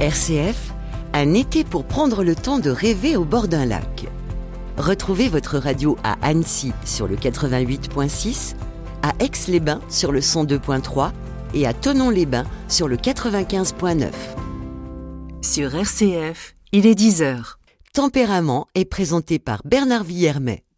RCF, un été pour prendre le temps de rêver au bord d'un lac. Retrouvez votre radio à Annecy sur le 88.6, à Aix-les-Bains sur le 102.3 et à Thonon-les-Bains sur le 95.9. Sur RCF, il est 10h. Tempérament est présenté par Bernard Villermet.